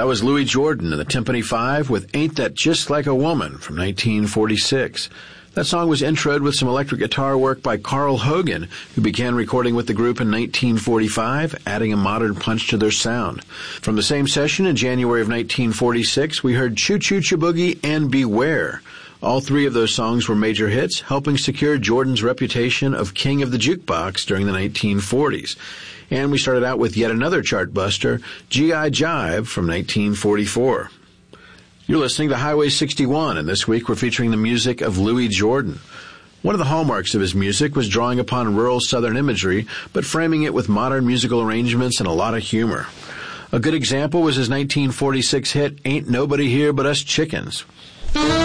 That was Louis Jordan and the Timpani Five with Ain't That Just Like a Woman from 1946. That song was introed with some electric guitar work by Carl Hogan, who began recording with the group in 1945, adding a modern punch to their sound. From the same session in January of 1946, we heard Choo Choo Boogie and Beware. All three of those songs were major hits, helping secure Jordan's reputation of king of the jukebox during the 1940s. And we started out with yet another chart buster, G.I. Jive from 1944. You're listening to Highway 61, and this week we're featuring the music of Louis Jordan. One of the hallmarks of his music was drawing upon rural Southern imagery, but framing it with modern musical arrangements and a lot of humor. A good example was his 1946 hit, Ain't Nobody Here But Us Chickens.